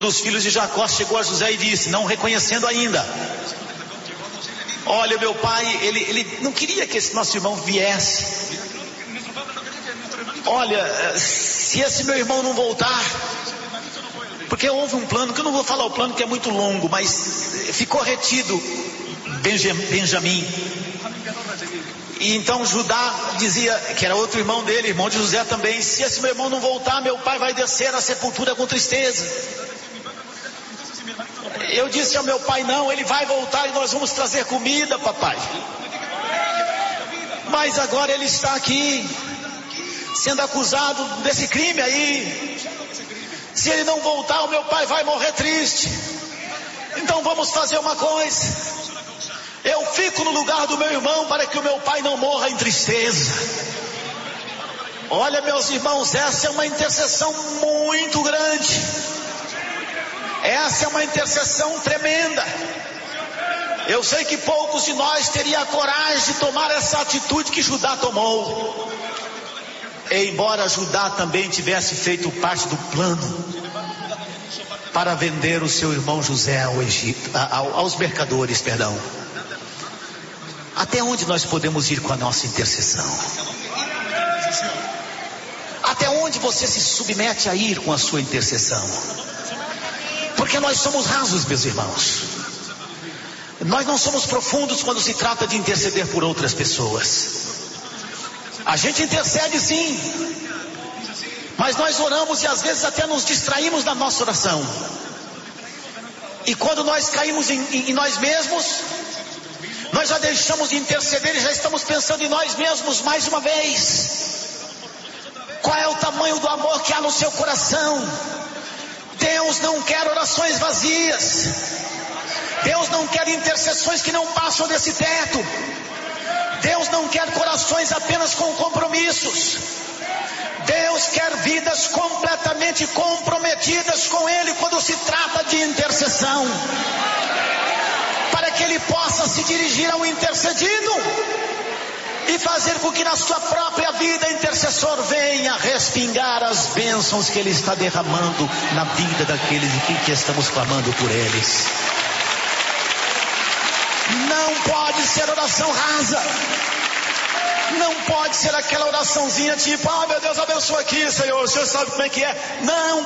dos filhos de Jacó chegou a José e disse, não reconhecendo ainda: olha, meu pai, ele não queria que esse nosso irmão viesse. Olha, se esse meu irmão não voltar, porque houve um plano, que eu não vou falar o plano que é muito longo, mas ficou retido Benjamim. E então Judá dizia, que era outro irmão dele, irmão de José também: se esse meu irmão não voltar, meu pai vai descer à sepultura com tristeza. Eu disse ao meu pai: não, ele vai voltar e nós vamos trazer comida, papai. Mas agora ele está aqui, sendo acusado desse crime aí. Se ele não voltar, o meu pai vai morrer triste. Então vamos fazer uma coisa: eu fico no lugar do meu irmão para que o meu pai não morra em tristeza. Olha, meus irmãos, essa é uma intercessão muito grande. Essa é uma intercessão tremenda. Eu sei que poucos de nós teriam a coragem de tomar essa atitude que Judá tomou. E embora Judá também tivesse feito parte do plano para vender o seu irmão José ao Egito, aos mercadores, perdão. Até onde nós podemos ir com a nossa intercessão? Até onde você se submete a ir com a sua intercessão? Porque nós somos rasos, meus irmãos. Nós não somos profundos quando se trata de interceder por outras pessoas. A gente intercede sim, mas nós oramos e às vezes até nos distraímos na nossa oração. E quando nós caímos em nós mesmos, nós já deixamos de interceder e já estamos pensando em nós mesmos mais uma vez. Qual é o tamanho do amor que há no seu coração? Deus não quer orações vazias. Deus não quer intercessões que não passam desse teto. Deus não quer corações apenas com compromissos. Deus quer vidas completamente comprometidas com Ele quando se trata de intercessão, para que Ele possa se dirigir ao intercedido e fazer com que na sua própria vida intercessor venha respingar as bênçãos que Ele está derramando na vida daqueles que estamos clamando por eles. Não pode ser oração rasa. Não pode ser aquela oraçãozinha tipo: ah, meu Deus, abençoa aqui, Senhor, o Senhor sabe como é que é. Não.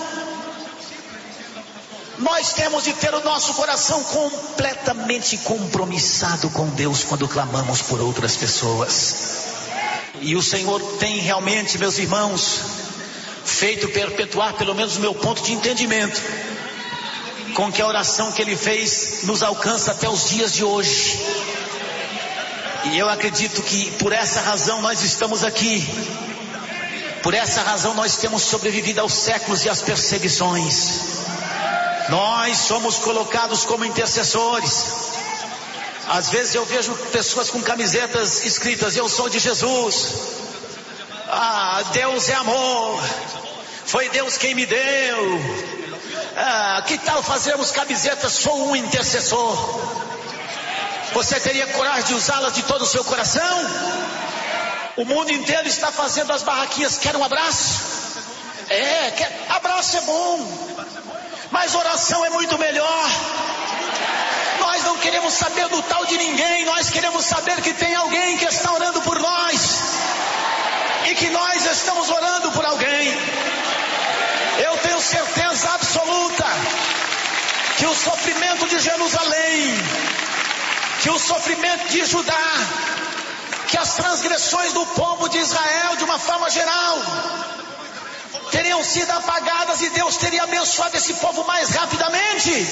Nós temos de ter o nosso coração completamente compromissado com Deus quando clamamos por outras pessoas. E o Senhor tem realmente, meus irmãos, feito perpetuar, pelo menos o meu ponto de entendimento, com que a oração que Ele fez nos alcança até os dias de hoje. E eu acredito que por essa razão nós estamos aqui. Por essa razão nós temos sobrevivido aos séculos e às perseguições. Nós somos colocados como intercessores. Às vezes eu vejo pessoas com camisetas escritas: eu sou de Jesus. Ah, Deus é amor. Foi Deus quem me deu. Ah, que tal fazermos camisetas: sou um intercessor? Você teria coragem de usá-las de todo o seu coração? O mundo inteiro está fazendo as barraquinhas. Quer um abraço? Abraço é bom, mas oração é muito melhor. Nós não queremos saber do tal de ninguém. Nós queremos saber que tem alguém que está orando por nós, e que nós estamos orando por alguém. Eu tenho certeza absoluta que o sofrimento de Jerusalém, que o sofrimento de Judá, que as transgressões do povo de Israel de uma forma geral teriam sido apagadas e Deus teria abençoado esse povo mais rapidamente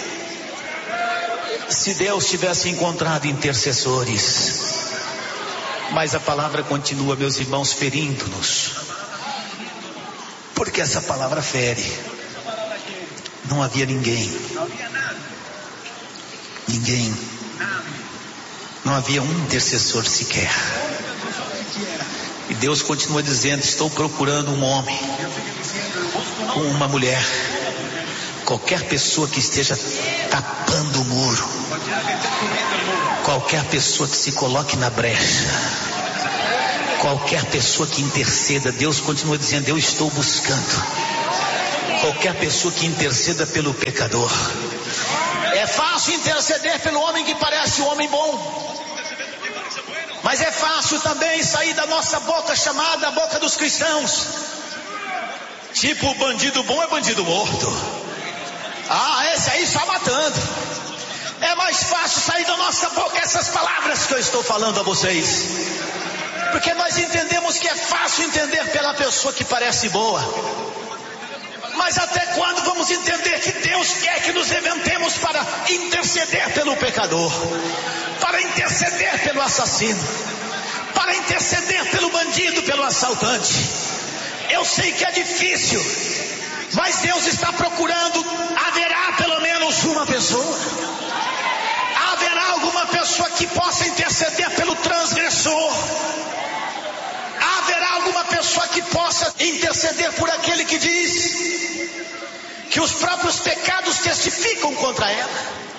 se Deus tivesse encontrado intercessores. Mas a palavra continua, meus irmãos, ferindo-nos, porque essa palavra fere. Não havia ninguém. Não havia um intercessor sequer. E Deus continua dizendo: estou procurando um homem com uma mulher. Qualquer pessoa que esteja tapando o muro, qualquer pessoa que se coloque na brecha, qualquer pessoa que interceda. Deus continua dizendo: eu estou buscando qualquer pessoa que interceda pelo pecador. É fácil interceder pelo homem que parece um homem bom, mas é fácil também sair da nossa boca, chamada a boca dos cristãos, tipo, bandido bom é bandido morto. Esse aí só matando. É mais fácil sair da nossa boca essas palavras que eu estou falando a vocês, porque nós entendemos que é fácil entender pela pessoa que parece boa. Mas até quando vamos entender que Deus quer que nos levantemos para interceder pelo pecador, para interceder pelo assassino, para interceder pelo bandido, pelo assaltante? Eu sei que é difícil, mas Deus está procurando. Haverá pelo menos uma pessoa, haverá alguma pessoa que possa interceder pelo transgressor, haverá alguma pessoa que possa interceder por aquele que diz que os próprios pecados testificam contra ela.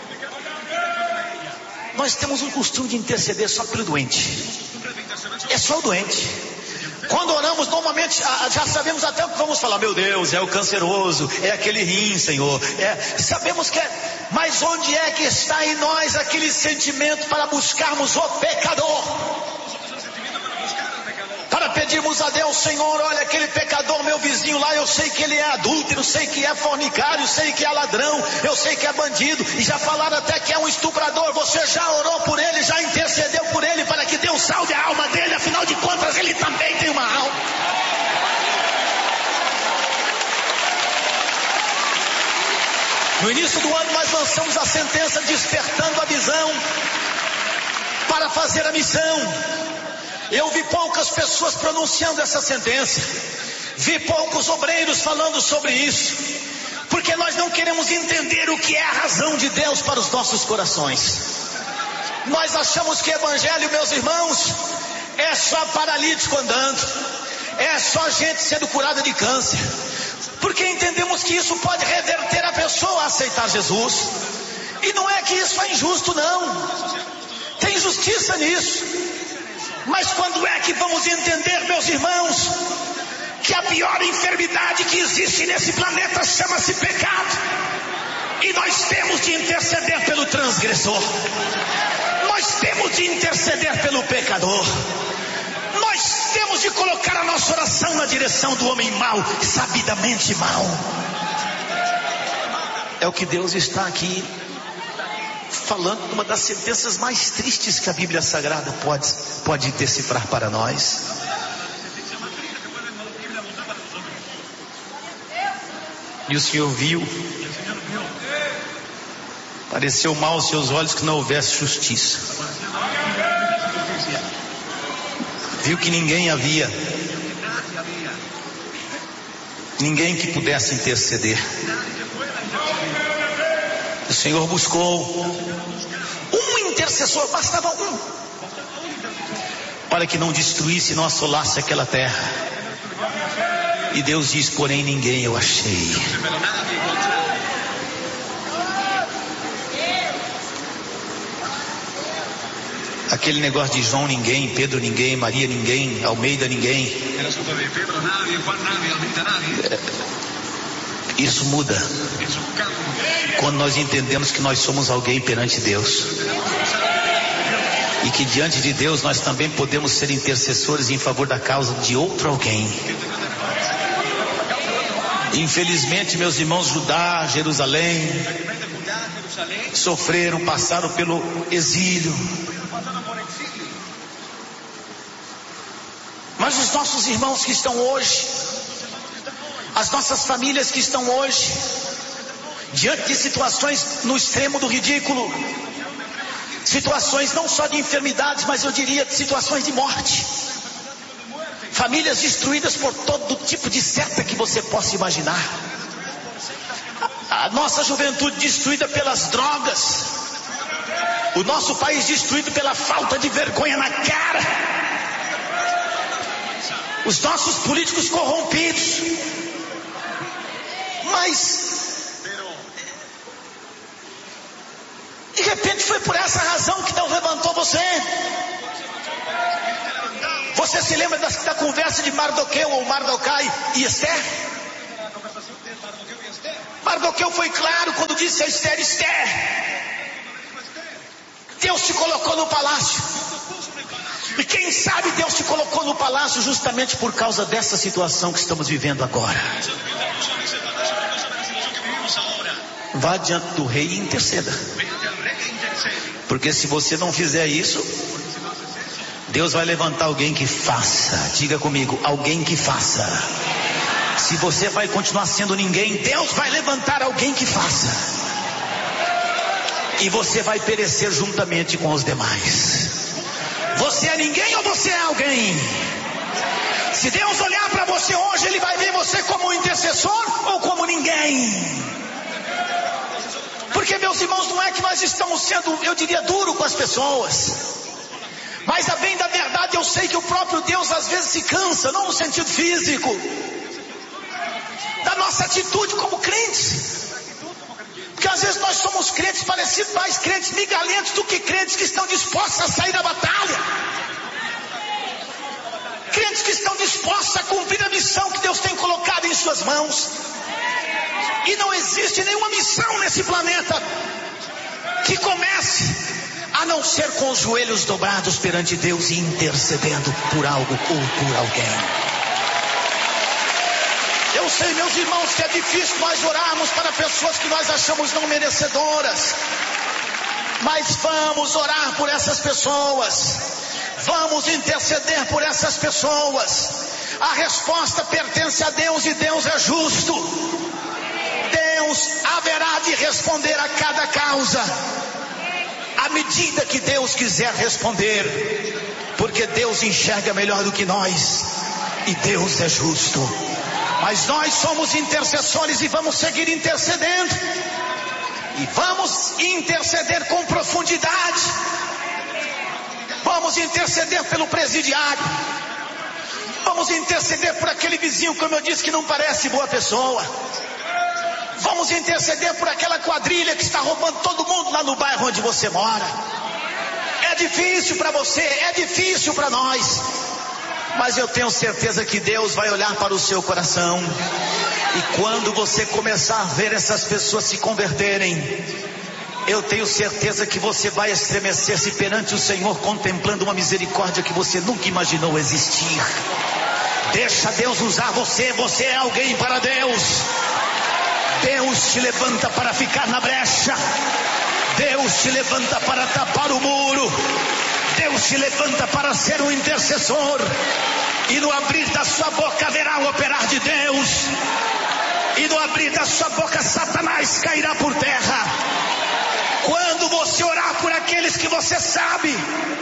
Nós temos um costume de interceder só pelo doente. É só o doente. Quando oramos, normalmente já sabemos até o que vamos falar. Meu Deus, é o canceroso, é aquele rim, Senhor. Sabemos que é. Mas onde é que está em nós aquele sentimento para buscarmos o pecador? Para pedirmos a Deus: Senhor, olha aquele pecador, meu vizinho lá, eu sei que ele é adúltero, sei que é fornicário, sei que é ladrão, eu sei que é bandido, e já falaram até que é um estuprador. Você já orou por ele, já intercedeu por ele para que Deus salve a alma dele? Afinal de contas, ele também tem uma alma. No início do ano nós lançamos a sentença Despertando a Visão para fazer a missão. Eu vi poucas pessoas pronunciando essa sentença, vi poucos obreiros falando sobre isso, porque nós não queremos entender o que é a razão de Deus para os nossos corações. Nós achamos que evangelho, meus irmãos, é só paralítico andando, é só gente sendo curada de câncer, porque entendemos que isso pode reverter a pessoa a aceitar Jesus. E não é que isso é injusto, não, tem justiça nisso. Mas quando é que vamos entender, meus irmãos, que a pior enfermidade que existe nesse planeta chama-se pecado? E nós temos de interceder pelo transgressor, nós temos de interceder pelo pecador, nós temos de colocar a nossa oração na direção do homem mau, sabidamente mau. É o que Deus está aqui falando, uma das sentenças mais tristes que a Bíblia Sagrada pode decifrar para nós. E o Senhor viu, pareceu mal aos seus olhos que não houvesse justiça. Viu que ninguém havia, ninguém que pudesse interceder. O Senhor buscou um intercessor, bastava um, para que não destruísse e não assolasse aquela terra. E Deus diz: porém ninguém eu achei. Aquele negócio de João ninguém, Pedro ninguém, Maria ninguém, Almeida ninguém, isso muda quando nós entendemos que nós somos alguém perante Deus, e que diante de Deus nós também podemos ser intercessores em favor da causa de outro alguém. Infelizmente, meus irmãos, Judá, Jerusalém sofreram, passaram pelo exílio, mas os nossos irmãos que estão hoje, as nossas famílias que estão hoje diante de situações no extremo do ridículo, situações não só de enfermidades, mas eu diria de situações de morte, famílias destruídas por todo tipo de seta que você possa imaginar, a nossa juventude destruída pelas drogas, o nosso país destruído pela falta de vergonha na cara, os nossos políticos corrompidos. Mas de repente foi por essa razão que Deus levantou você. Você se lembra da conversa de Mardoqueu ou Mardocai e Esther? Mardoqueu foi claro quando disse a Esther: Esther, Deus te colocou no palácio. E quem sabe Deus te colocou no palácio justamente por causa dessa situação que estamos vivendo agora. Vá diante do rei e interceda. Porque se você não fizer isso, Deus vai levantar alguém que faça. Diga comigo, alguém que faça. Se você vai continuar sendo ninguém, Deus vai levantar alguém que faça. E você vai perecer juntamente com os demais. Você é ninguém ou você é alguém? Se Deus olhar para você hoje, Ele vai ver você como um intercessor ou como ninguém. Porque, meus irmãos, não é que nós estamos sendo, eu diria, duro com as pessoas. Mas a bem da verdade eu sei que o próprio Deus às vezes se cansa, não no sentido físico, da nossa atitude como crentes. Porque às vezes nós somos crentes parecidos mais crentes migalhentos do que crentes que estão dispostos a sair da batalha. Crentes que estão dispostos a cumprir a missão que Deus tem colocado em suas mãos. E não existe nenhuma missão nesse planeta que comece a não ser com os joelhos dobrados perante Deus e intercedendo por algo ou por alguém. Eu sei, meus irmãos, que é difícil nós orarmos para pessoas que nós achamos não merecedoras. Mas vamos orar por essas pessoas. Vamos interceder por essas pessoas. A resposta pertence a Deus e Deus é justo. Deus haverá de responder a cada causa à medida que Deus quiser responder. Porque Deus enxerga melhor do que nós. E Deus é justo. Mas nós somos intercessores e vamos seguir intercedendo. E vamos interceder com profundidade. Vamos interceder pelo presidiário. Vamos interceder por aquele vizinho, como eu disse, que não parece boa pessoa. Vamos interceder por aquela quadrilha que está roubando todo mundo lá no bairro onde você mora. É difícil para você, é difícil para nós. Mas eu tenho certeza que Deus vai olhar para o seu coração. E quando você começar a ver essas pessoas se converterem, eu tenho certeza que você vai estremecer-se perante o Senhor, contemplando uma misericórdia que você nunca imaginou existir. Deixa Deus usar você. Você é alguém para Deus. Deus te levanta para ficar na brecha. Deus te levanta para tapar o muro. Deus te levanta para ser um intercessor. E no abrir da sua boca haverá o operar de Deus. E no abrir da sua boca Satanás cairá por terra. Quando você orar por aqueles que você sabe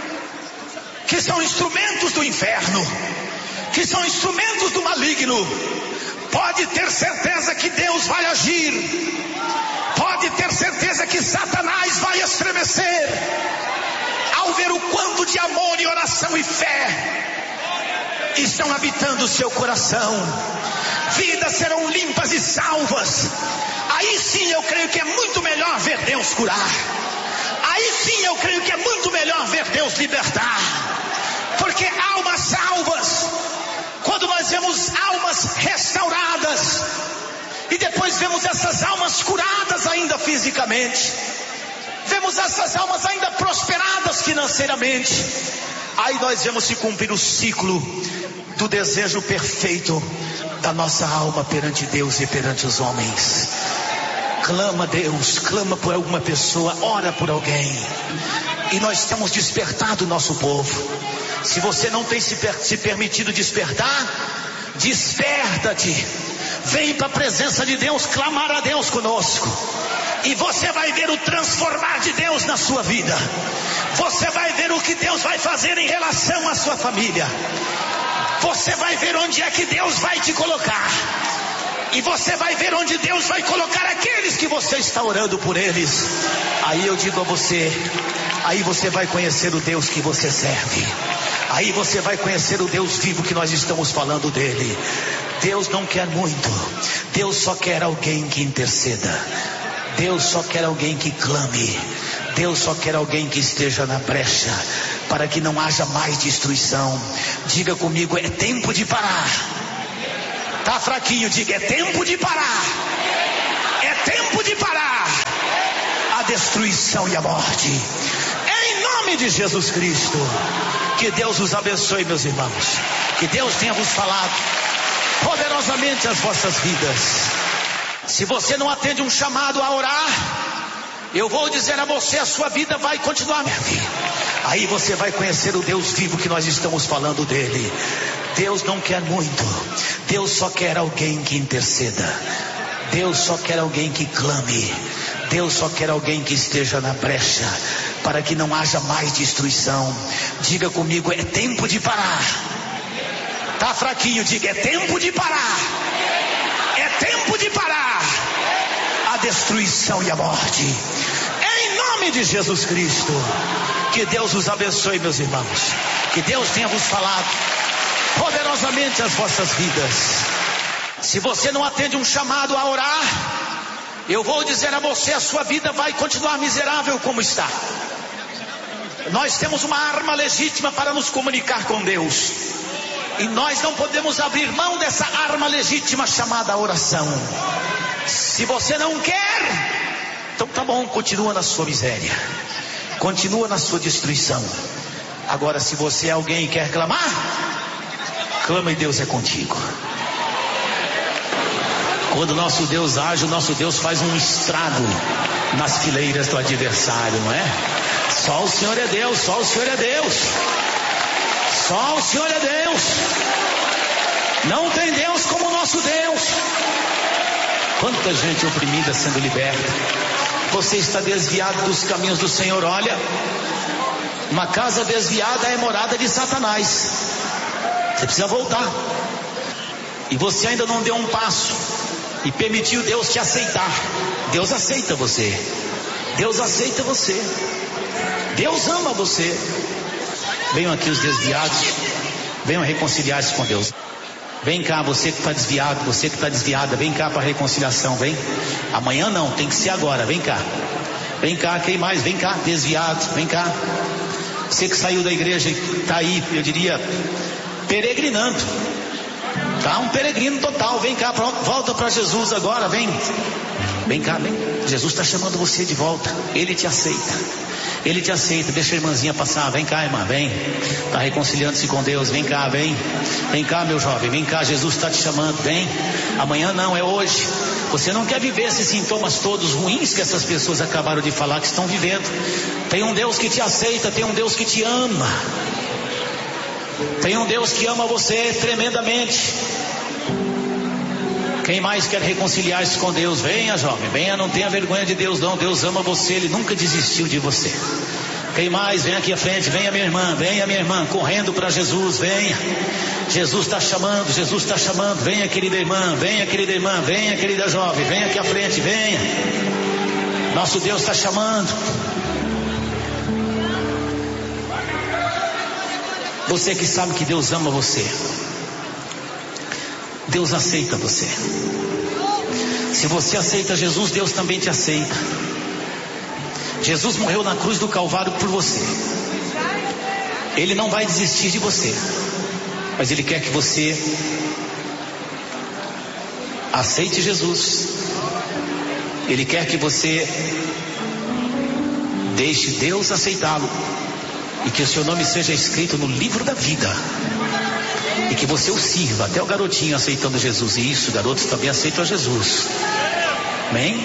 que são instrumentos do inferno, que são instrumentos do maligno, pode ter certeza que Deus vai agir. Pode ter certeza que Satanás vai estremecer ao ver o quanto de amor e oração e fé estão habitando o seu coração. Vidas serão limpas e salvas. Aí sim eu creio que é muito melhor ver Deus curar. Aí sim eu creio que é muito melhor ver Deus libertar. Porque almas salvas, quando nós vemos almas restauradas, e depois vemos essas almas curadas ainda fisicamente, vemos essas almas ainda prosperadas financeiramente, aí nós vemos se cumprir o ciclo do desejo perfeito da nossa alma perante Deus e perante os homens. Clama a Deus, clama por alguma pessoa, ora por alguém. E nós estamos despertando o nosso povo. Se você não tem se permitido despertar, desperta-te. Vem para a presença de Deus, clamar a Deus conosco. E você vai ver o transformar de Deus na sua vida. Você vai ver o que Deus vai fazer em relação à sua família. Você vai ver onde é que Deus vai te colocar. E você vai ver onde Deus vai colocar aqueles que você está orando por eles. Aí eu digo a você, aí você vai conhecer o Deus que você serve. Aí você vai conhecer o Deus vivo que nós estamos falando dele. Deus não quer muito. Deus só quer alguém que interceda. Deus só quer alguém que clame. Deus só quer alguém que esteja na brecha, para que não haja mais destruição. Diga comigo, é tempo de parar. Tá fraquinho, diga, é tempo de parar. É tempo de parar a destruição e a morte. Em nome de Jesus Cristo. Que Deus os abençoe, meus irmãos. Que Deus tenha vos falado poderosamente as vossas vidas. Se você não atende um chamado a orar, eu vou dizer a você, a sua vida vai continuar, minha filha. Aí você vai conhecer o Deus vivo que nós estamos falando dele. Deus não quer muito. Deus só quer alguém que interceda. Deus só quer alguém que clame. Deus só quer alguém que esteja na brecha, para que não haja mais destruição. Diga comigo, é tempo de parar. Tá fraquinho, diga, é tempo de parar. É tempo de parar a destruição e a morte. Em nome de Jesus Cristo. Que Deus os abençoe, meus irmãos. Que Deus tenha vos falado poderosamente as vossas vidas. Se você não atende um chamado a orar, eu vou dizer a você, a sua vida vai continuar miserável como está. Nós temos uma arma legítima para nos comunicar com Deus, e nós não podemos abrir mão dessa arma legítima chamada oração. Se você não quer, então tá bom, continua na sua miséria, continua na sua destruição. Agora, se você é alguém e quer clamar, clama e Deus é contigo. Quando o nosso Deus age, o nosso Deus faz um estrago nas fileiras do adversário, não é? Só o Senhor é Deus, só o Senhor é Deus. Só o Senhor é Deus. Não tem Deus como o nosso Deus. Quanta gente oprimida sendo liberta. Você está desviado dos caminhos do Senhor. Olha, uma casa desviada é morada de Satanás. Você precisa voltar. E você ainda não deu um passo e permitiu Deus te aceitar. Deus aceita você. Deus aceita você. Deus ama você. Venham aqui os desviados. Venham reconciliar-se com Deus. Vem cá, você que está desviado, você que está desviada, vem cá para a reconciliação, vem. Amanhã não, tem que ser agora, vem cá. Vem cá, quem mais? Vem cá, desviado, vem cá. Você que saiu da igreja e está aí, eu diria, peregrinando. Tá um peregrino total, vem cá, volta para Jesus agora, vem. Vem cá, vem. Jesus está chamando você de volta. Ele te aceita. Ele te aceita. Deixa a irmãzinha passar. Vem cá, irmã, vem. Está reconciliando-se com Deus. Vem cá, vem. Vem cá, meu jovem. Vem cá, Jesus está te chamando. Vem. Amanhã não, é hoje. Você não quer viver esses sintomas todos ruins que essas pessoas acabaram de falar que estão vivendo. Tem um Deus que te aceita. Tem um Deus que te ama. Tem um Deus que ama você tremendamente. Quem mais quer reconciliar-se com Deus? Venha, jovem, venha, não tenha vergonha de Deus não. Deus ama você, Ele nunca desistiu de você. Quem mais? Vem aqui à frente, venha minha irmã, correndo para Jesus, venha. Jesus está chamando, Jesus está chamando. Venha querida irmã, venha querida jovem, venha aqui à frente, venha. Nosso Deus está chamando. Você que sabe que Deus ama você, Deus aceita você. Se você aceita Jesus, Deus também te aceita. Jesus morreu na cruz do Calvário por você. Ele não vai desistir de você, mas Ele quer que você aceite Jesus. Ele quer que você deixe Deus aceitá-lo, e que o seu nome seja escrito no livro da vida, e que você o sirva. Até o garotinho aceitando Jesus. E isso, garotos também aceitam a Jesus. Amém?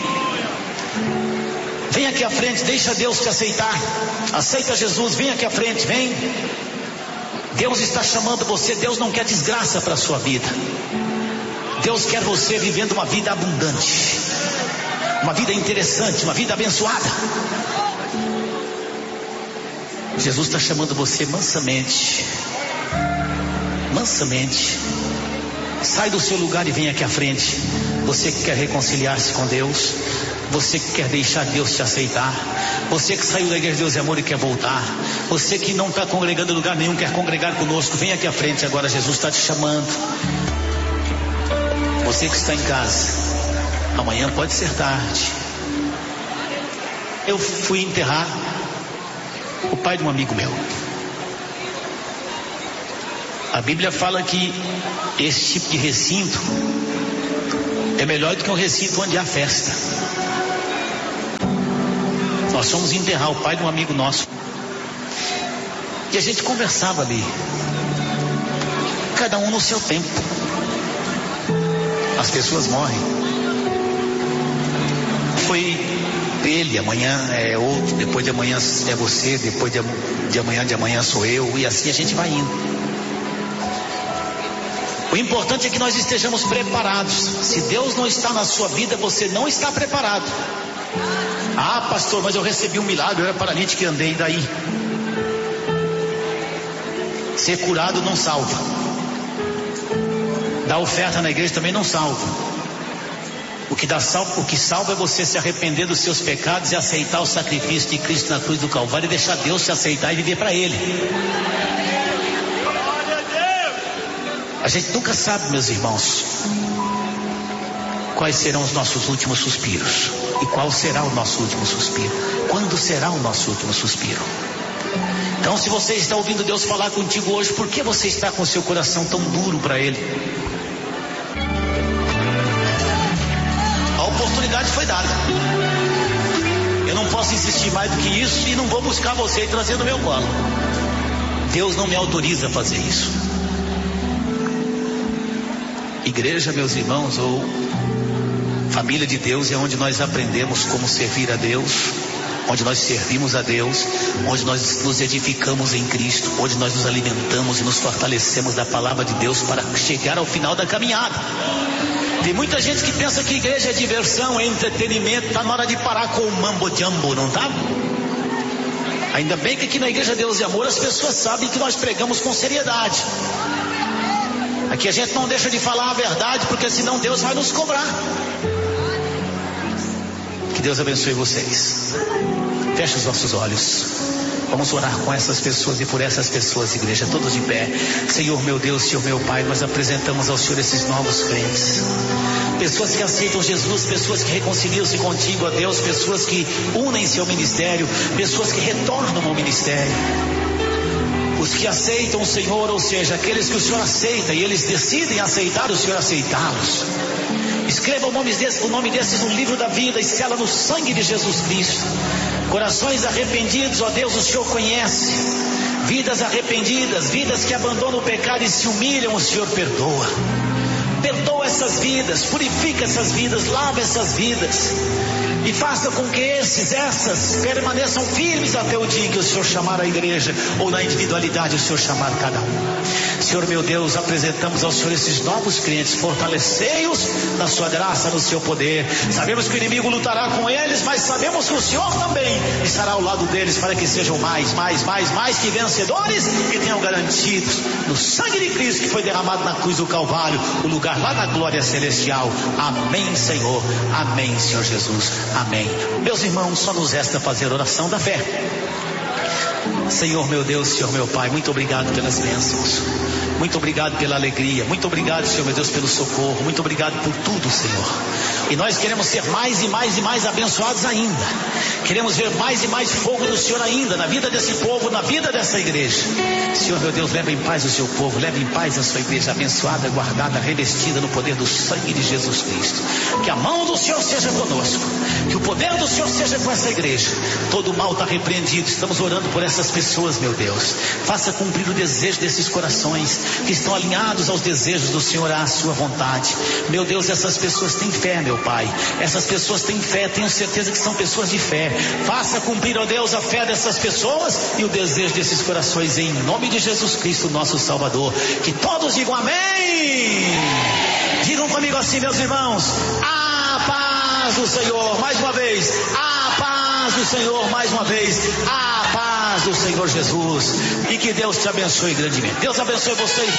Vem aqui à frente, deixa Deus te aceitar. Aceita Jesus, vem aqui à frente, vem. Deus está chamando você. Deus não quer desgraça para a sua vida. Deus quer você vivendo uma vida abundante, uma vida interessante, uma vida abençoada. Jesus está chamando você mansamente. Mansamente. Sai do seu lugar e vem aqui à frente. Você que quer reconciliar-se com Deus, você que quer deixar Deus te aceitar, você que saiu da igreja de Deus e Amor e quer voltar, você que não está congregando em lugar nenhum, quer congregar conosco, vem aqui à frente agora. Jesus está te chamando. Você que está em casa, amanhã pode ser tarde. Eu fui enterrar o pai de um amigo meu. A Bíblia fala que esse tipo de recinto é melhor do que um recinto onde há festa. Nós fomos enterrar o pai de um amigo nosso. E a gente conversava ali. Cada um no seu tempo. As pessoas morrem. Foi ele, amanhã é outro, depois de amanhã é você, depois de amanhã sou eu, e assim a gente vai indo. O importante é que nós estejamos preparados. Se Deus não está na sua vida, você não está preparado. Ah, pastor, mas eu recebi um milagre, eu era paralítico e andei, daí? Ser curado não salva. Dar oferta na igreja também não salva. O que salva é você se arrepender dos seus pecados e aceitar o sacrifício de Cristo na cruz do Calvário e deixar Deus te aceitar e viver para Ele. A gente nunca sabe, meus irmãos, quais serão os nossos últimos suspiros. E qual será o nosso último suspiro? Quando será o nosso último suspiro? Então, se você está ouvindo Deus falar contigo hoje, por que você está com o seu coração tão duro para Ele? A oportunidade foi dada. Eu não posso insistir mais do que isso e não vou buscar você e trazer no meu colo. Deus não me autoriza a fazer isso. Igreja, meus irmãos, ou família de Deus, é onde nós aprendemos como servir a Deus, onde nós servimos a Deus, onde nós nos edificamos em Cristo, onde nós nos alimentamos e nos fortalecemos da palavra de Deus para chegar ao final da caminhada. Tem muita gente que pensa que igreja é diversão, é entretenimento, está na hora de parar com o mambo jumbo, não tá? Ainda bem que aqui na Igreja Deus e Amor as pessoas sabem que nós pregamos com seriedade. Aqui a gente não deixa de falar a verdade, porque senão Deus vai nos cobrar. Que Deus abençoe vocês. Feche os nossos olhos. Vamos orar com essas pessoas e por essas pessoas, igreja, todos de pé. Senhor meu Deus, Senhor meu Pai, nós apresentamos ao Senhor esses novos crentes. Pessoas que aceitam Jesus, pessoas que reconciliam-se contigo, ó Deus, pessoas que unem-se ao ministério, pessoas que retornam ao ministério. Os que aceitam o Senhor, ou seja, aqueles que o Senhor aceita e eles decidem aceitar o Senhor, aceitá-los. Escreva o nome desses no livro da vida e sela no sangue de Jesus Cristo. Corações arrependidos, ó Deus, o Senhor conhece. Vidas arrependidas, vidas que abandonam o pecado e se humilham, o Senhor perdoa. Perdoa essas vidas, purifica essas vidas, lava essas vidas. E faça com que essas permaneçam firmes até o dia em que o Senhor chamar a igreja, ou na individualidade o Senhor chamar cada um. Senhor meu Deus, apresentamos ao Senhor esses novos crentes, fortalecei-os na sua graça, no seu poder. Sabemos que o inimigo lutará com eles, mas sabemos que o Senhor também estará ao lado deles para que sejam mais que vencedores e tenham garantidos no sangue de Cristo que foi derramado na cruz do Calvário, o lugar lá na glória celestial. Amém, Senhor. Amém, Senhor Jesus. Amém. Meus irmãos, só nos resta fazer oração da fé. Senhor meu Deus, Senhor meu Pai, muito obrigado pelas bênçãos. Muito obrigado pela alegria. Muito obrigado, Senhor meu Deus, pelo socorro. Muito obrigado por tudo, Senhor. E nós queremos ser mais e mais abençoados ainda. Queremos ver mais e mais fogo do Senhor ainda na vida desse povo, na vida dessa igreja. Senhor meu Deus, leva em paz o seu povo, leva em paz a sua igreja abençoada, guardada, revestida no poder do sangue de Jesus Cristo. Que a mão do Senhor seja conosco, que o poder do Senhor seja com essa igreja. Todo mal está repreendido. Estamos orando por essas pessoas, meu Deus. Faça cumprir o desejo desses corações que estão alinhados aos desejos do Senhor, à sua vontade. Meu Deus, essas pessoas têm fé, meu Pai. Essas pessoas têm fé, tenho certeza que são pessoas de fé. Faça cumprir, ó Deus, a fé dessas pessoas e o desejo desses corações, em nome de Jesus Cristo, nosso Salvador. Que todos digam amém. Digam comigo assim, meus irmãos: a paz do Senhor. Mais uma vez, a paz do Senhor. Mais uma vez, a paz do Senhor Jesus. E que Deus te abençoe grandemente. Deus abençoe você.